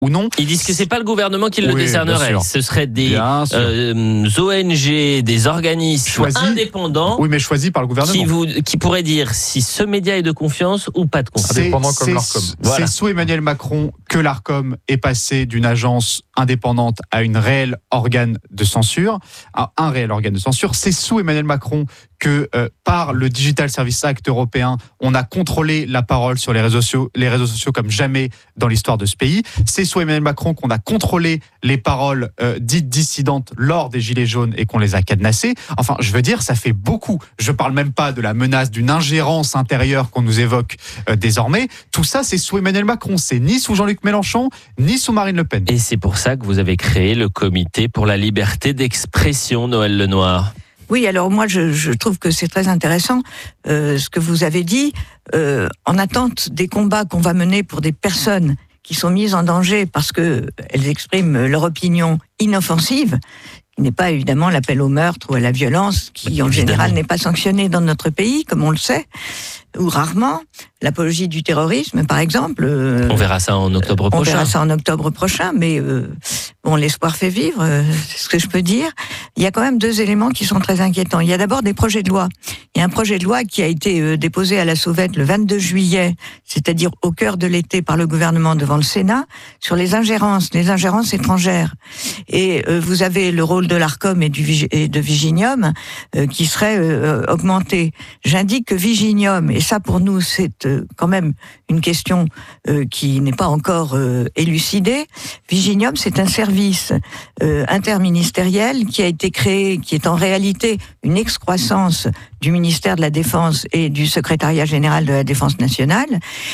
ou non. Ils disent que c'est pas le gouvernement qui le décernerait. Ce seraient des ONG, des organismes indépendants. Oui, mais choisis par le gouvernement. Qui pourraient dire si ce média est de confiance ou pas de confiance. Indépendant comme l'Arcom. C'est sous Emmanuel Macron que l'Arcom est passé d'une agence indépendante à une réelle organe de censure, à un réel organe de censure. C'est sous Emmanuel Macron que par le Digital Services Act européen, on a contrôlé la parole sur les réseaux sociaux comme jamais dans l'histoire de ce pays. C'est sous Emmanuel Macron qu'on a contrôlé les paroles dites dissidentes lors des Gilets jaunes et qu'on les a cadenassées. Enfin, je veux dire, ça fait beaucoup. Je parle même pas de la menace d'une ingérence intérieure qu'on nous évoque désormais. Tout ça, c'est sous Emmanuel Macron. C'est ni sous Jean-Luc Mélenchon, ni sous Marine Le Pen. Et c'est pour ça que vous avez créé le Comité pour la liberté d'expression, Noëlle Lenoir. Oui, alors moi je trouve que c'est très intéressant ce que vous avez dit. En attente des combats qu'on va mener pour des personnes qui sont mises en danger parce qu'elles expriment leur opinion inoffensive, qui n'est pas évidemment l'appel au meurtre ou à la violence, qui en général n'est pas sanctionné dans notre pays, comme on le sait, ou rarement. L'apologie du terrorisme, par exemple. On verra ça en octobre prochain. On verra ça en octobre prochain, mais bon, l'espoir fait vivre, c'est ce que je peux dire. Il y a quand même deux éléments qui sont très inquiétants. Il y a d'abord des projets de loi. Il y a un projet de loi qui a été déposé à la Sauvette le 22 juillet, c'est-à-dire au cœur de l'été par le gouvernement devant le Sénat, sur les ingérences étrangères. Et vous avez le rôle de l'Arcom et de Viginium qui serait augmenté. J'indique que Viginium, et ça pour nous c'est quand même une question qui n'est pas encore élucidée. Viginium, c'est un service interministériel qui a été créé, qui est en réalité une excroissance du ministère de la Défense et du Secrétariat général de la Défense nationale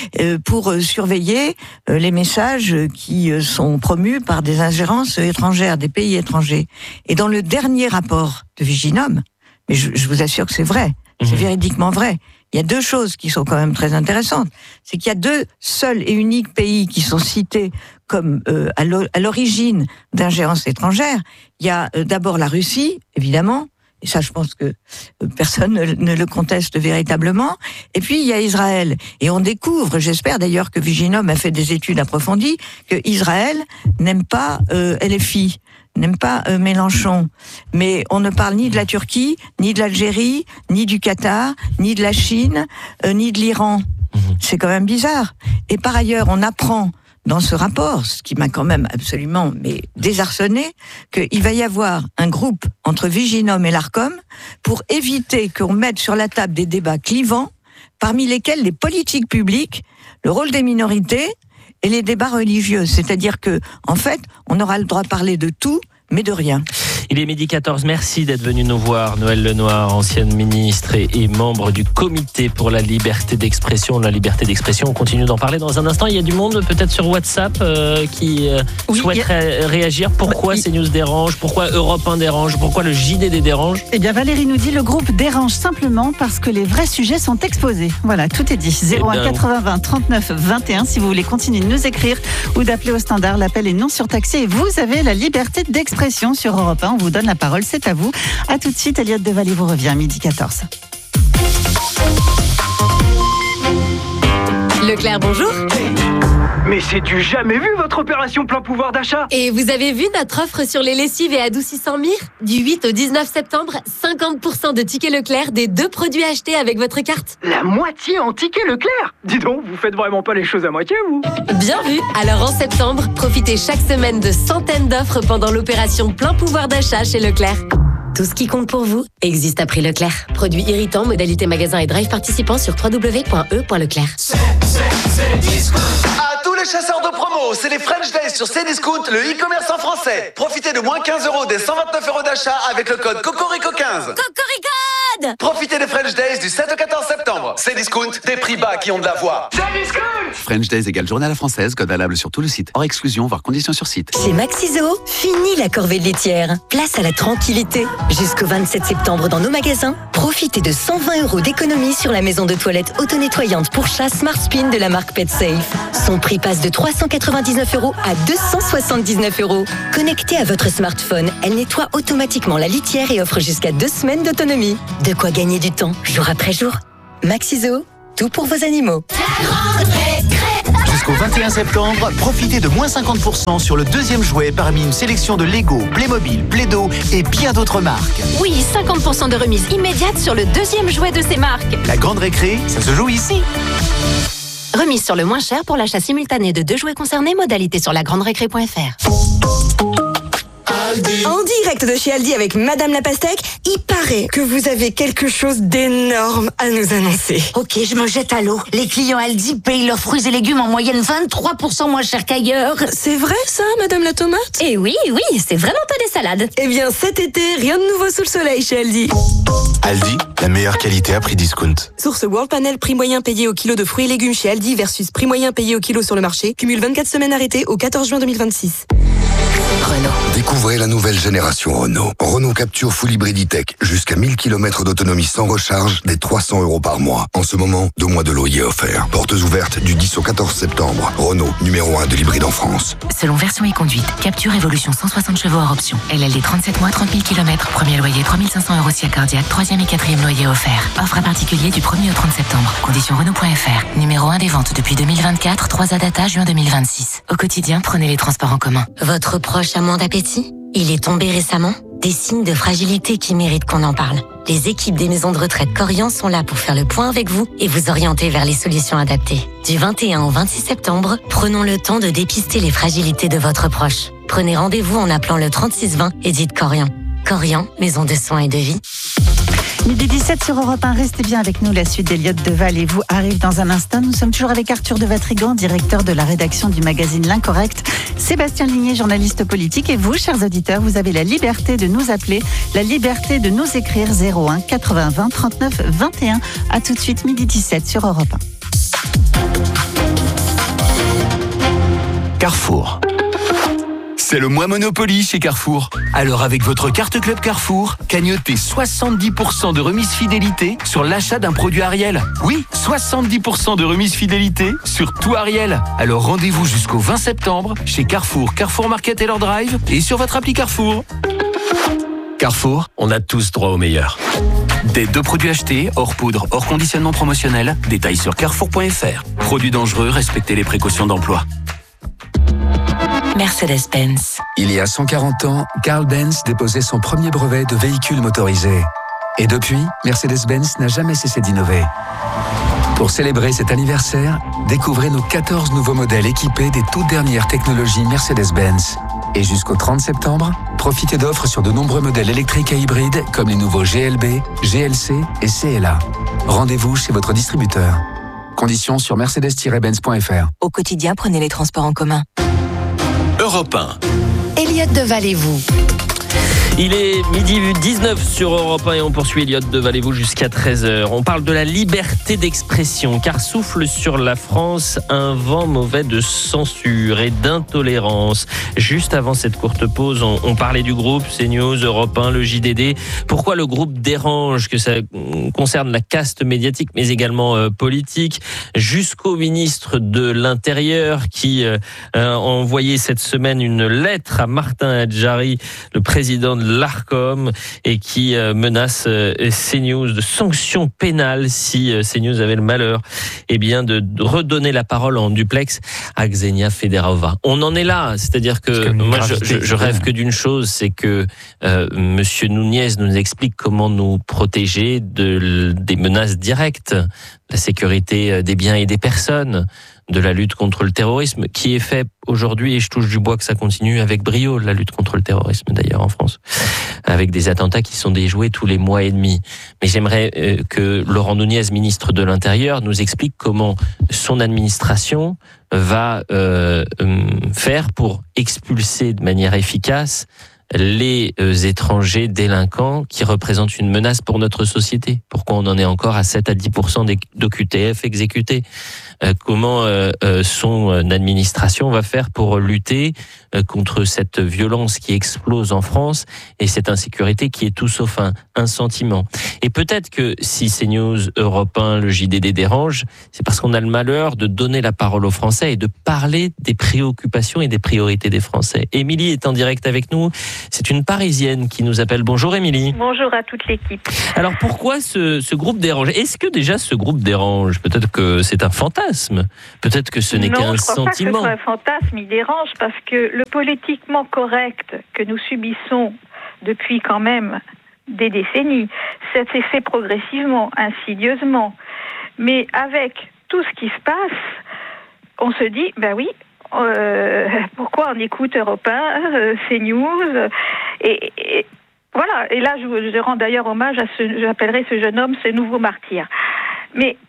pour surveiller les messages qui sont promus par des ingérences étrangères, des pays étrangers. Et dans le dernier rapport de Viginium, mais je vous assure que c'est vrai, c'est véridiquement vrai, il y a deux choses qui sont quand même très intéressantes. C'est qu'il y a deux seuls et uniques pays qui sont cités comme à l'origine d'ingérences étrangères. Il y a d'abord la Russie, évidemment, et ça je pense que personne ne le conteste véritablement. Et puis il y a Israël. Et on découvre, j'espère d'ailleurs que Viginium a fait des études approfondies, que Israël n'aime pas LFI. N'aime pas Mélenchon. Mais on ne parle ni de la Turquie, ni de l'Algérie, ni du Qatar, ni de la Chine, ni de l'Iran. C'est quand même bizarre. Et par ailleurs, on apprend dans ce rapport, ce qui m'a quand même absolument désarçonné, qu'il va y avoir un groupe entre Viginium et l'Arcom pour éviter qu'on mette sur la table des débats clivants, parmi lesquels les politiques publiques, le rôle des minorités, et les débats religieux, c'est-à-dire que, en fait, on aura le droit de parler de tout, mais de rien. Il est 12h14, merci d'être venu nous voir. Noëlle Lenoir, ancienne ministre et membre du Comité pour la liberté d'expression. La liberté d'expression, on continue d'en parler dans un instant. Il y a du monde peut-être sur WhatsApp qui souhaiterait réagir. Pourquoi CNews dérange? Pourquoi Europe 1 dérange? Pourquoi le JDD dérange? Eh bien Valérie nous dit le groupe dérange simplement parce que les vrais sujets sont exposés. Voilà, tout est dit. 01 80 20 39 21 si vous voulez continuer de nous écrire ou d'appeler au standard. L'appel est non surtaxé et vous avez la liberté d'expression sur Europe 1. On vous donne la parole, c'est à vous. À tout de suite, Elliot Devalet vous revient, 12h14. Leclerc, bonjour. Mais c'est du jamais vu votre opération plein pouvoir d'achat. Et vous avez vu notre offre sur les lessives et adoucissants Mire? Du 8 au 19 septembre, 50% de tickets Leclerc des 2 produits achetés avec votre carte. La moitié en tickets Leclerc. Dis donc, vous faites vraiment pas les choses à moitié, vous. Bien vu. Alors en septembre, profitez chaque semaine de centaines d'offres pendant l'opération plein pouvoir d'achat chez Leclerc. Tout ce qui compte pour vous existe à prix Leclerc. Produits irritants, modalité magasin et drive participants sur www.e.leclerc. C'est discount. À tous les chasseurs de promo, c'est les French Days sur Cdiscount, le e-commerce en français. Profitez de moins 15 € des 129 € d'achat avec le code COCORICO15. Cocoricode. Profitez des French Days du 7 au 14 septembre. Cdiscount, des prix bas qui ont de la voix. Cdiscount. French Days égale journée à la française, code valable sur tout le site. Hors exclusion, voire conditions sur site. Chez Maxiso, fini la corvée de laitière. Place à la tranquillité. Jusqu'au 27 septembre dans nos magasins, profitez de 120 € d'économie sur la maison de toilette auto-nettoyante pour chat Smart Spin de la marque PetSafe. Son prix passe de 399 € à 279 €. Connectée à votre smartphone, elle nettoie automatiquement la litière et offre jusqu'à 2 semaines d'autonomie. De quoi gagner du temps, jour après jour. Maxiso, tout pour vos animaux. Jusqu'au 21 septembre, profitez de moins 50% sur le deuxième jouet parmi une sélection de Lego, Playmobil, Play-Doh et bien d'autres marques. Oui, 50% de remise immédiate sur le deuxième jouet de ces marques. La grande récré, ça se joue ici. Remise sur le moins cher pour l'achat simultané de 2 jouets concernés, modalité sur lagranderécré.fr. En direct de chez Aldi avec Madame la Pastèque, il paraît que vous avez quelque chose d'énorme à nous annoncer. Ok, je me jette à l'eau. Les clients Aldi payent leurs fruits et légumes en moyenne 23% moins cher qu'ailleurs. C'est vrai ça, Madame la Tomate? Eh oui, c'est vraiment pas des salades. Eh bien, cet été, rien de nouveau sous le soleil chez Aldi. Aldi, la meilleure qualité à prix discount. Source World Panel, prix moyen payé au kilo de fruits et légumes chez Aldi versus prix moyen payé au kilo sur le marché. Cumule 24 semaines arrêtées au 14 juin 2026. Renault. Découvrez la nouvelle génération Renault. Renault Capture Full Hybrid E-Tech. Jusqu'à 1000 km d'autonomie sans recharge, dès 300 € par mois. En ce moment, 2 mois de loyer offerts. Portes ouvertes du 10 au 14 septembre. Renault, numéro 1 de l'hybride en France. Selon version et conduite, Capture Evolution 160 chevaux hors option. LLD 37 mois, 30 000 km. Premier loyer 3500 € si cardiaque. 3e et 4e loyer offert. Offre à particulier du 1er au 30 septembre. Conditions Renault.fr. Numéro 1 des ventes depuis 2024. 3 à data juin 2026. Au quotidien, prenez les transports en commun. Votre proche a moins d'appétit? Il est tombé récemment? Des signes de fragilité qui méritent qu'on en parle. Les équipes des maisons de retraite Corian sont là pour faire le point avec vous et vous orienter vers les solutions adaptées. Du 21 au 26 septembre, prenons le temps de dépister les fragilités de votre proche. Prenez rendez-vous en appelant le 3620 et dites Corian. Corian, maison de soins et de vie. Midi 17 sur Europe 1, restez bien avec nous. La suite d'Eliott Deval et vous arrive dans un instant. Nous sommes toujours avec Arthur de Vatrigan, directeur de la rédaction du magazine L'Incorrect. Sébastien Ligné, journaliste politique. Et vous, chers auditeurs, vous avez la liberté de nous appeler, la liberté de nous écrire 01 80 20 39 21. À tout de suite, midi 17 sur Europe 1. Carrefour. C'est le mois Monopoly chez Carrefour. Alors avec votre carte Club Carrefour, cagnotez 70% de remise fidélité sur l'achat d'un produit Ariel. Oui, 70% de remise fidélité sur tout Ariel. Alors rendez-vous jusqu'au 20 septembre chez Carrefour, Carrefour Market et leur drive et sur votre appli Carrefour. Carrefour, on a tous droit au meilleur. Des 2 produits achetés, hors poudre, hors conditionnement promotionnel. Détails sur carrefour.fr. Produits dangereux, respectez les précautions d'emploi. Mercedes-Benz. Il y a 140 ans, Carl Benz déposait son premier brevet de véhicule motorisé. Et depuis, Mercedes-Benz n'a jamais cessé d'innover. Pour célébrer cet anniversaire, découvrez nos 14 nouveaux modèles équipés des toutes dernières technologies Mercedes-Benz. Et jusqu'au 30 septembre, profitez d'offres sur de nombreux modèles électriques et hybrides comme les nouveaux GLB, GLC et CLA. Rendez-vous chez votre distributeur. Conditions sur mercedes-benz.fr. Au quotidien, prenez les transports en commun. Europe 1. Eliott Deval et vous. Il est midi 19 sur Europe 1 et on poursuit Eliott Deval et vous jusqu'à 13h. On parle de la liberté d'expression car souffle sur la France un vent mauvais de censure et d'intolérance. Juste avant cette courte pause, on parlait du groupe CNews, Europe 1, le JDD. Pourquoi le groupe dérange? Que ça concerne la caste médiatique mais également politique, jusqu'au ministre de l'Intérieur qui a envoyé cette semaine une lettre à Martin Adjari, le président de l'Arcom, et qui menace CNews de sanctions pénales si CNews avait le malheur de redonner la parole en duplex à Xenia Federova. On en est là, c'est-à-dire que moi je rêve que d'une chose, c'est que Monsieur Nunez nous explique comment nous protéger des menaces directes, la sécurité des biens et des personnes, de la lutte contre le terrorisme, qui est fait aujourd'hui, et je touche du bois que ça continue avec brio, la lutte contre le terrorisme d'ailleurs en France, avec des attentats qui sont déjoués tous les mois et demi. Mais j'aimerais que Laurent Nunez, ministre de l'Intérieur, nous explique comment son administration va faire pour expulser de manière efficace les étrangers délinquants qui représentent une menace pour notre société. Pourquoi on en est encore à 7 à 10% d'OQTF exécutés? Comment son administration va faire pour lutter contre cette violence qui explose en France et cette insécurité qui est tout sauf un sentiment. Et peut-être que si CNews, Europe 1, le JDD dérange, c'est parce qu'on a le malheur de donner la parole aux Français et de parler des préoccupations et des priorités des Français. Émilie est en direct avec nous. C'est une Parisienne qui nous appelle. Bonjour Émilie. Bonjour à toute l'équipe. Alors pourquoi ce groupe dérange? Est-ce que déjà ce groupe dérange? Peut-être que c'est un fantasme fantasme. Peut-être que ce n'est qu'un Non, je crois pas que ce sentiment. soit un fantasme, il dérange parce que le politiquement correct que nous subissons depuis quand même des décennies, ça s'est fait progressivement, insidieusement. Mais avec tout ce qui se passe, on se dit, ben oui, pourquoi on écoute Europe 1, CNews, et voilà. Et là, je rends d'ailleurs hommage j'appellerai ce jeune homme ce nouveau martyr. Mais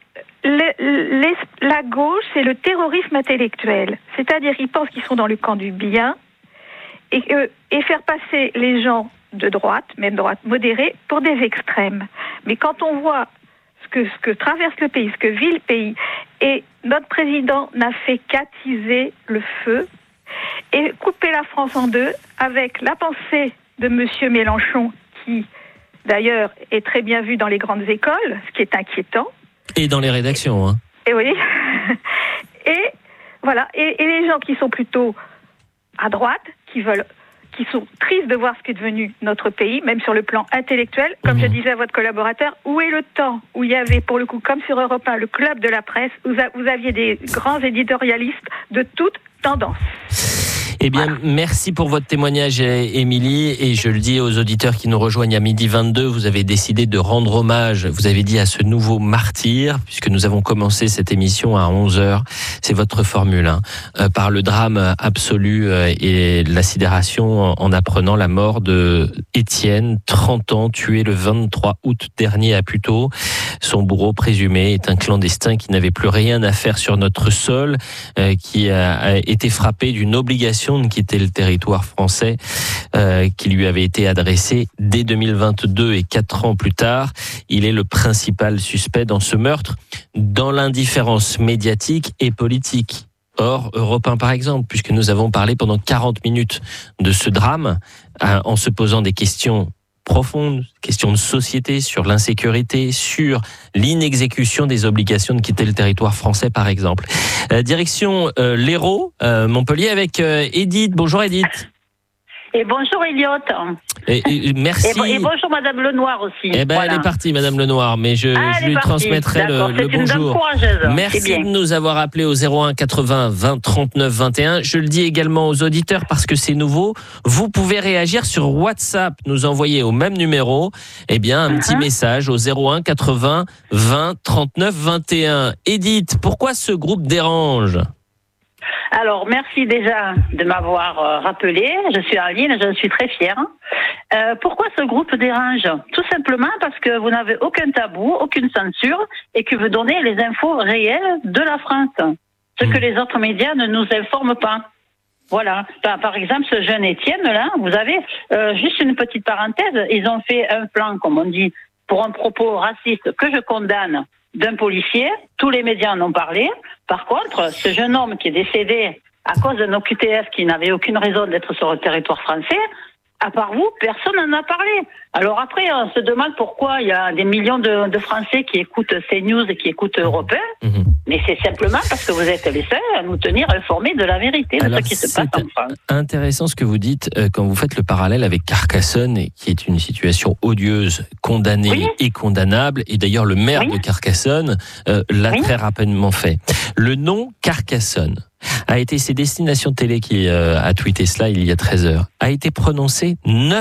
la gauche, c'est le terrorisme intellectuel. C'est-à-dire, ils pensent qu'ils sont dans le camp du bien et faire passer les gens de droite, même droite modérée, pour des extrêmes. Mais quand on voit ce que traverse le pays, ce que vit le pays, et notre président n'a fait qu'attiser le feu et couper la France en deux avec la pensée de monsieur Mélenchon, qui d'ailleurs est très bien vu dans les grandes écoles, ce qui est inquiétant. Et dans les rédactions. Hein. Et oui. Et voilà. Et les gens qui sont plutôt à droite, qui sont tristes de voir ce qu'est devenu notre pays, même sur le plan intellectuel. Comme je disais à votre collaborateur, où est le temps où il y avait, pour le coup, comme sur Europe 1, le club de la presse, où vous aviez des grands éditorialistes de toutes tendances. Eh bien, merci pour votre témoignage, Émilie. Et je le dis aux auditeurs qui nous rejoignent à 12h22, vous avez décidé de rendre hommage, vous avez dit, à ce nouveau martyr, puisque nous avons commencé cette émission à 11h. C'est votre formule, hein, par le drame absolu et la sidération en apprenant la mort de Étienne, 30 ans, tué le 23 août dernier à Puteaux. Son bourreau présumé est un clandestin qui n'avait plus rien à faire sur notre sol, qui a été frappé d'une obligation de quitter le territoire français qui lui avait été adressée dès 2022 et 4 ans plus tard. Il est le principal suspect dans ce meurtre, dans l'indifférence médiatique et politique. Or, Europe 1 par exemple, puisque nous avons parlé pendant 40 minutes de ce drame, en se posant des questions profondes, questions de société, sur l'insécurité, sur l'inexécution des obligations de quitter le territoire français, par exemple. Direction l'Hérault, Montpellier, avec Edith. Bonjour Edith. Et bonjour Elliot. Et merci. Et bonjour Madame Lenoir aussi. Eh ben, voilà. Elle est partie, Madame Lenoir, mais je lui transmettrai le bonjour. Merci de nous avoir appelés au 01 80 20 39 21. Je le dis également aux auditeurs parce que c'est nouveau. Vous pouvez réagir sur WhatsApp, nous envoyer au même numéro, un petit message au 01 80 20 39 21. Edith, pourquoi ce groupe dérange ? Alors, merci déjà de m'avoir rappelé. Je suis en ligne, je suis très fière. Pourquoi ce groupe dérange ? Tout simplement parce que vous n'avez aucun tabou, aucune censure, et que vous donnez les infos réelles de la France. Ce que les autres médias ne nous informent pas. Voilà. Par exemple, ce jeune Étienne, là, vous avez, juste une petite parenthèse, ils ont fait un plan, comme on dit, pour un propos raciste que je condamne, d'un policier. Tous les médias en ont parlé. Par contre, ce jeune homme qui est décédé à cause d'un OQTF qui n'avait aucune raison d'être sur le territoire français, à part vous, personne n'en a parlé. Alors après, on se demande pourquoi il y a des millions de Français qui écoutent CNews et qui écoutent Europe 1. Mais c'est simplement parce que vous êtes les seuls à nous tenir informés de la vérité, de ce qui se passe en France. C'est intéressant ce que vous dites quand vous faites le parallèle avec Carcassonne, qui est une situation odieuse, condamnée et condamnable. Et d'ailleurs, le maire de Carcassonne l'a très rapidement fait. Le nom Carcassonne a été, c'est Destination Télé qui a tweeté cela il y a 13 heures, a été prononcé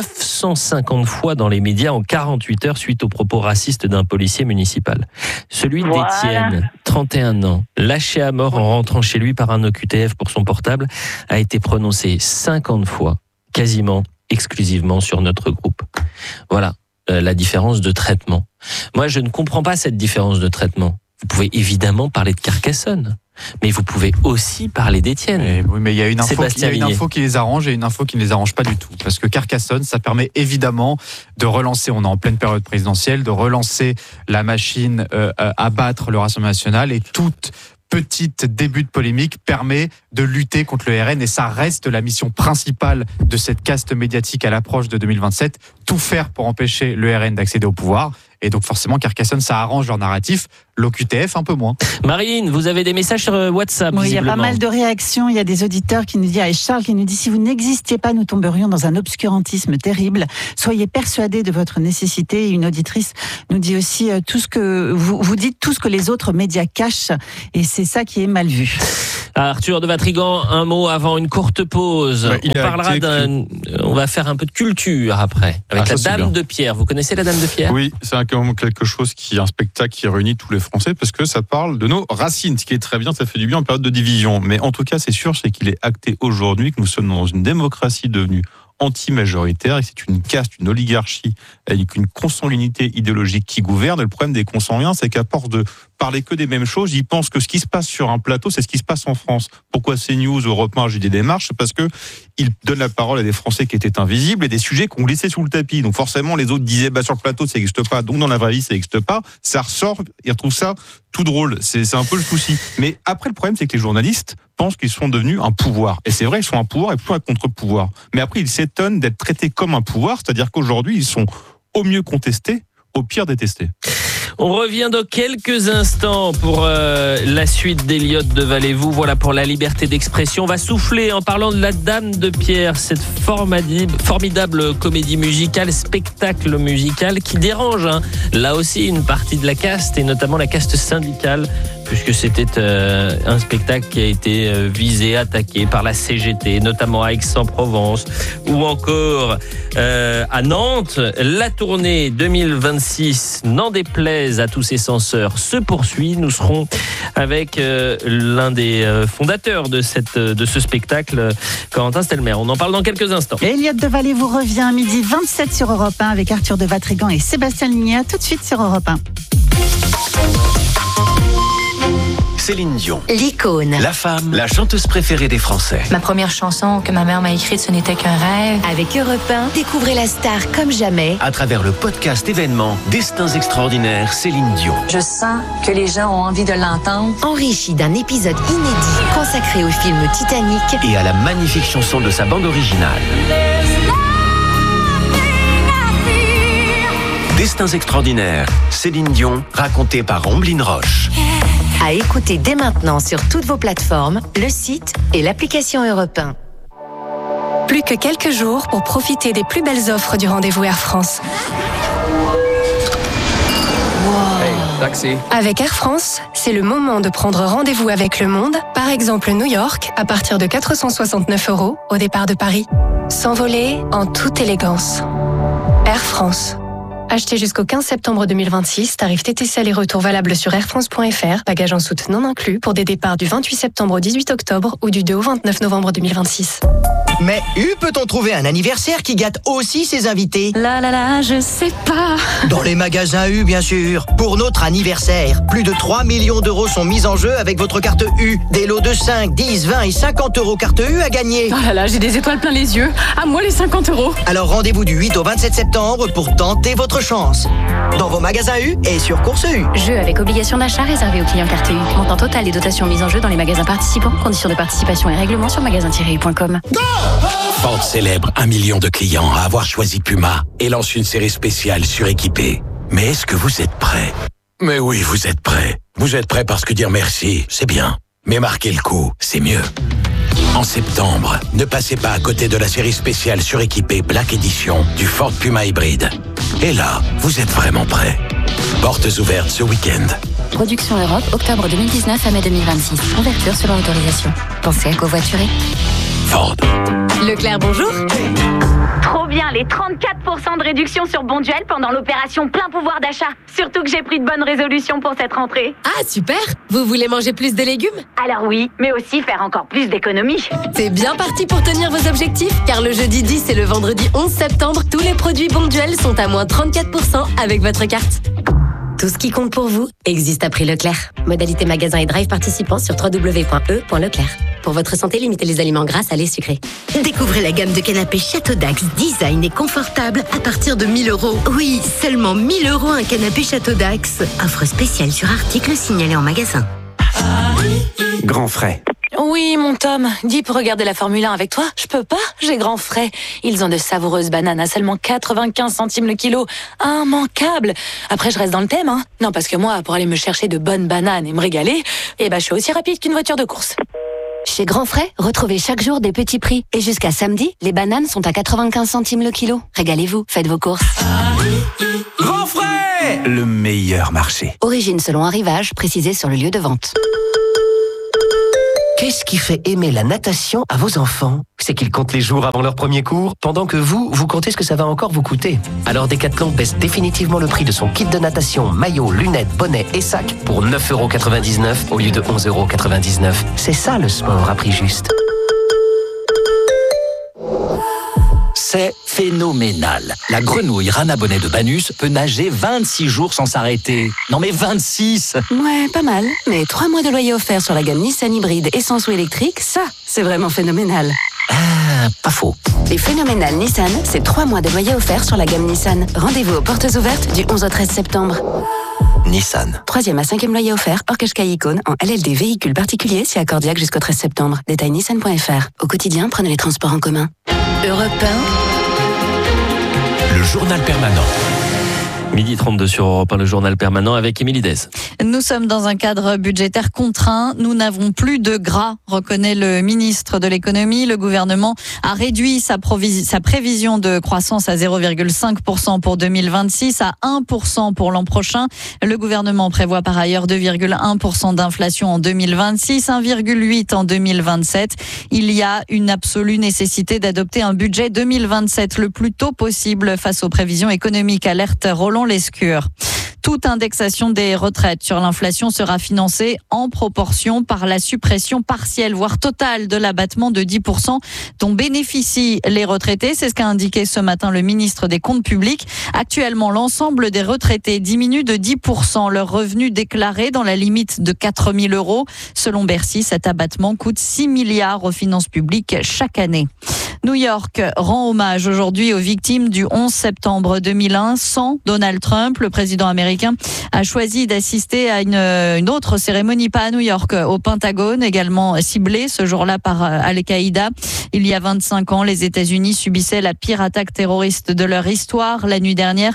950 fois dans les médias en 48 heures suite aux propos racistes d'un policier municipal. Celui d'Étienne, 31 ans, lâché à mort en rentrant chez lui par un OQTF pour son portable, a été prononcé 50 fois, quasiment exclusivement sur notre groupe. Voilà la différence de traitement. Moi, je ne comprends pas cette différence de traitement. Vous pouvez évidemment parler de Carcassonne, mais vous pouvez aussi parler d'Étienne. Oui, mais il y a une info qui les arrange et une info qui ne les arrange pas du tout. Parce que Carcassonne, ça permet évidemment de relancer, on est en pleine période présidentielle, de relancer la machine à battre le Rassemblement national, et toute petite début de polémique permet de lutter contre le RN et ça reste la mission principale de cette caste médiatique à l'approche de 2027, tout faire pour empêcher le RN d'accéder au pouvoir. Et donc forcément, Carcassonne, ça arrange leur narratif. L'OQTF, un peu moins. Marine, vous avez des messages sur WhatsApp, oui, il y a visiblement. pas mal de réactions. Il y a des auditeurs qui nous disent, et Charles qui nous dit, si vous n'existiez pas, nous tomberions dans un obscurantisme terrible. Soyez persuadés de votre nécessité. Une auditrice nous dit aussi, tout ce que vous dites tout ce que les autres médias cachent. Et c'est ça qui est mal vu. Arthur de Vatrigan, un mot avant une courte pause. On va faire un peu de culture après, avec la Dame de Pierre. Vous connaissez la Dame de Pierre ? Oui, c'est quelque chose un spectacle qui réunit tous les Français parce que ça parle de nos racines, ce qui est très bien, ça fait du bien en période de division. Mais en tout cas, c'est sûr, c'est qu'il est acté aujourd'hui que nous sommes dans une démocratie devenue anti-majoritaire et c'est une caste, une oligarchie avec une consanguinité idéologique qui gouverne. Et le problème des consanguins, c'est qu'à force de parler que des mêmes choses, ils pensent que ce qui se passe sur un plateau, c'est ce qui se passe en France. Pourquoi CNews, Europe 1, j'ai des démarches ? C'est parce que ils donnent la parole à des Français qui étaient invisibles et des sujets qu'on glissait sous le tapis. Donc forcément, les autres disaient, sur le plateau, ça n'existe pas. Donc dans la vraie vie, ça n'existe pas. Ça ressort, ils retrouvent ça tout drôle. C'est un peu le souci. Mais après, le problème, c'est que les journalistes pensent qu'ils sont devenus un pouvoir. Et c'est vrai, ils sont un pouvoir et plus un contre-pouvoir. Mais après, ils s'étonnent d'être traités comme un pouvoir, c'est-à-dire qu'aujourd'hui, ils sont au mieux contestés, au pire détestés. On revient dans quelques instants pour la suite d'Eliott de Valez-vous. Voilà pour la liberté d'expression. On va souffler en parlant de la Dame de Pierre, cette formidable comédie musicale, spectacle musical qui dérange. Là aussi, une partie de la caste et notamment la caste syndicale, puisque c'était un spectacle qui a été visé, attaqué par la CGT, notamment à Aix-en-Provence ou encore à Nantes. La tournée 2026, n'en déplaise à tous ces censeurs, se poursuit. Nous serons avec l'un des fondateurs de ce spectacle, Corentin Stelmer. On en parle dans quelques instants. Eliott de Valez-vous revient midi 27 sur Europe 1 avec Arthur de Vatrigan et Sébastien Ligné. Tout de suite sur Europe 1. Céline Dion, l'icône, la femme, la chanteuse préférée des Français. Ma première chanson que ma mère m'a écrite, ce n'était qu'un rêve. Avec Europe 1, découvrez la star comme jamais. À travers le podcast événement Destins extraordinaires, Céline Dion. Je sens que les gens ont envie de l'entendre. Enrichi d'un épisode inédit consacré au film Titanic et à la magnifique chanson de sa bande originale. Destins extraordinaires, Céline Dion, racontée par Omblin Roche. À écouter dès maintenant sur toutes vos plateformes, le site et l'application Europe 1. Plus que quelques jours pour profiter des plus belles offres du rendez-vous Air France. Hey, taxi. Avec Air France, c'est le moment de prendre rendez-vous avec le monde. Par exemple, New York, à partir de 469 € au départ de Paris. S'envoler en toute élégance. Air France. Acheté jusqu'au 15 septembre 2026, tarif TTC aller-retour valable sur airfrance.fr, bagages en soute non inclus, pour des départs du 28 septembre au 18 octobre ou du 2 au 29 novembre 2026. Mais peut-on trouver un anniversaire qui gâte aussi ses invités ? Je sais pas. Dans les magasins U, bien sûr. Pour notre anniversaire, plus de 3 millions d'euros sont mis en jeu avec votre carte U. Des lots de 5, 10, 20 et 50 € carte U à gagner. J'ai des étoiles plein les yeux. À moi les 50 €. Alors rendez-vous du 8 au 27 septembre pour tenter votre chance. Dans vos magasins U et sur Course U. Jeu avec obligation d'achat réservé aux clients carte U. Montant total et dotations mises en jeu dans les magasins participants. Conditions de participation et règlements sur magasin-u.com. Ford célèbre 1 million de clients à avoir choisi Puma et lance une série spéciale suréquipée. Mais est-ce que vous êtes prêts ? Mais oui, vous êtes prêts. Vous êtes prêts parce que dire merci, c'est bien. Mais marquer le coup, c'est mieux. En septembre, ne passez pas à côté de la série spéciale suréquipée Black Edition du Ford Puma hybride. Et là, vous êtes vraiment prêts. Portes ouvertes ce week-end. Production Europe, octobre 2019 à mai 2026. Ouverture selon autorisation. Pensez à covoiturer. Ford. Leclerc, bonjour. Trop bien, les 34% de réduction sur Bonduel pendant l'opération plein pouvoir d'achat. Surtout que j'ai pris de bonnes résolutions pour cette rentrée. Ah, super! Vous voulez manger plus de légumes? Alors oui, mais aussi faire encore plus d'économies. C'est bien parti pour tenir vos objectifs, car le jeudi 10 et le vendredi 11 septembre, tous les produits Bonduel sont à moins 34% avec votre carte. Tout ce qui compte pour vous existe à prix Leclerc. Modalité magasin et drive participants sur www.e.leclerc. Pour votre santé, limitez les aliments gras, salés, sucrés. Découvrez la gamme de canapés Château d'Axe, design et confortable à partir de 1 000 €. Oui, seulement 1 000 € un canapé Château d'Axe. Offre spéciale sur article signalé en magasin. Grand frais. Oui, mon Tom. Dis pour regarder la Formule 1 avec toi. Je peux pas, j'ai grand frais. Ils ont de savoureuses bananes à seulement 95 centimes le kilo. Immanquable. Après, je reste dans le thème, hein. Non, parce que moi, pour aller me chercher de bonnes bananes et me régaler, je suis aussi rapide qu'une voiture de course. Chez Grand Frais, retrouvez chaque jour des petits prix. Et jusqu'à samedi, les bananes sont à 95 centimes le kilo. Régalez-vous, faites vos courses. Grand Frais, le meilleur marché. Origine selon arrivage, précisé sur le lieu de vente. Qu'est-ce qui fait aimer la natation à vos enfants? C'est qu'ils comptent les jours avant leur premier cours, pendant que vous comptez ce que ça va encore vous coûter. Alors Decathlon baisse définitivement le prix de son kit de natation, maillot, lunettes, bonnet et sac pour 9,99 € au lieu de 11,99 €. C'est ça le sport à prix juste. C'est phénoménal. La grenouille Rana Bonnet de Banus peut nager 26 jours sans s'arrêter. Non mais 26! Ouais, pas mal. Mais 3 mois de loyer offert sur la gamme Nissan hybride essence ou électrique, ça, c'est vraiment phénoménal. Ah, pas faux. Les phénoménales Nissan, c'est 3 mois de loyer offert sur la gamme Nissan. Rendez-vous aux portes ouvertes du 11 au 13 septembre. Nissan. 3e à 5e loyer offert, hors Qashqai Icône, en LLD véhicule particulier, si accordiaque jusqu'au 13 septembre. Détail nissan.fr. Au quotidien, prenez les transports en commun. Europe 1. Le journal permanent. 12h32 sur Europe 1, le journal permanent avec Émilie Dez. Nous sommes dans un cadre budgétaire contraint. Nous n'avons plus de gras, reconnaît le ministre de l'économie. Le gouvernement a réduit sa prévision de croissance à 0,5% pour 2026 à 1% pour l'an prochain. Le gouvernement prévoit par ailleurs 2,1% d'inflation en 2026, 1,8% en 2027. Il y a une absolue nécessité d'adopter un budget 2027 le plus tôt possible face aux prévisions économiques, alerte Roland Lescure. Toute indexation des retraites sur l'inflation sera financée en proportion par la suppression partielle, voire totale de l'abattement de 10% dont bénéficient les retraités. C'est ce qu'a indiqué ce matin le ministre des Comptes publics. Actuellement, l'ensemble des retraités diminue de 10% leurs revenus déclarés dans la limite de 4 000 €. Selon Bercy, cet abattement coûte 6 milliards aux finances publiques chaque année. New York rend hommage aujourd'hui aux victimes du 11 septembre 2001 sans Donald Trump. Le président américain a choisi d'assister à une autre cérémonie, pas à New York, au Pentagone, également ciblée ce jour-là par Al-Qaïda. Il y a 25 ans, les États-Unis subissaient la pire attaque terroriste de leur histoire. La nuit dernière,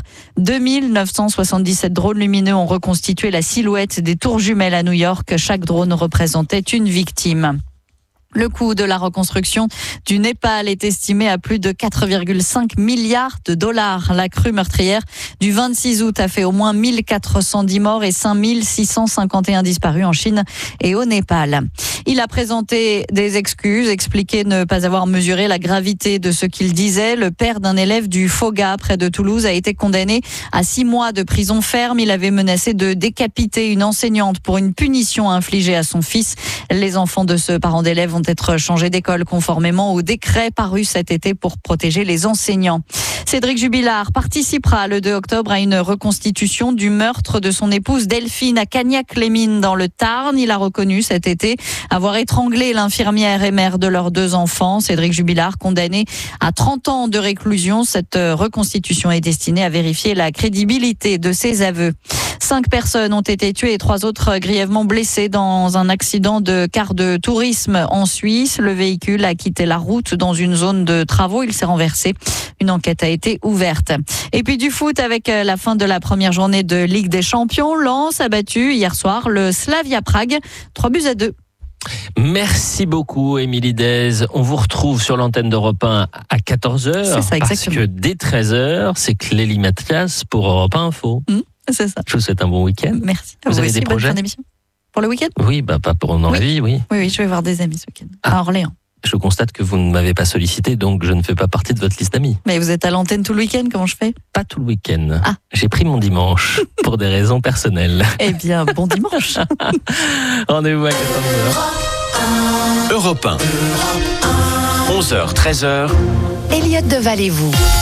2977 drones lumineux ont reconstitué la silhouette des tours jumelles à New York. Chaque drone représentait une victime. Le coût de la reconstruction du Népal est estimé à plus de 4,5 milliards de dollars. La crue meurtrière du 26 août a fait au moins 1410 morts et 5651 disparus en Chine et au Népal. Il a présenté des excuses, expliqué ne pas avoir mesuré la gravité de ce qu'il disait. Le père d'un élève du Foga, près de Toulouse, a été condamné à 6 mois de prison ferme. Il avait menacé de décapiter une enseignante pour une punition infligée à son fils. Les enfants de ce parent d'élève vont être changés d'école conformément au décret paru cet été pour protéger les enseignants. Cédric Jubilard participera le 2 octobre à une reconstitution du meurtre de son épouse Delphine à Cagnac-les-Mines dans le Tarn. Il a reconnu cet été avoir étranglé l'infirmière et mère de leurs 2 enfants. Cédric Jubilard, condamné à 30 ans de réclusion. Cette reconstitution est destinée à vérifier la crédibilité de ses aveux. 5 personnes ont été tuées et 3 autres grièvement blessées dans un accident de car de tourisme en Suisse. Le véhicule a quitté la route dans une zone de travaux. Il s'est renversé. Une enquête a été ouverte. Et puis du foot avec la fin de la première journée de Ligue des Champions. Lens a battu hier soir le Slavia Prague 3-2. Merci beaucoup, Émilie Dez. On vous retrouve sur l'antenne d'Europe 1 à 14h. C'est ça, exactement. Parce que dès 13h, c'est Clélie Mathias pour Europe 1 Info. C'est ça. Je vous souhaite un bon week-end. Merci. Vous avez des projets pour le week-end? Oui, pas pour dans la vie, oui. Oui, je vais voir des amis ce week-end à Orléans. Je constate que vous ne m'avez pas sollicité, donc je ne fais pas partie de votre liste d'amis. Mais vous êtes à l'antenne tout le week-end, comment je fais? Pas tout le week-end. J'ai pris mon dimanche pour des raisons personnelles. Eh bien, bon dimanche. Rendez-vous à 14h. Europe 1. 11h, 13h. Elliott Deval et vous.